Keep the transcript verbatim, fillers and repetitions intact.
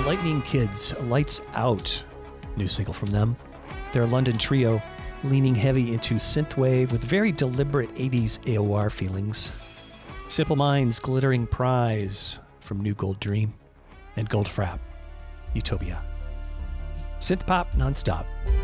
Lightning Kids, Lights Out. New single from them. They're a London trio leaning heavy into synthwave with very deliberate eighties A O R feelings. Simple Minds, Glittering Prize from New Gold Dream. And Goldfrapp, Utopia. Synth pop nonstop.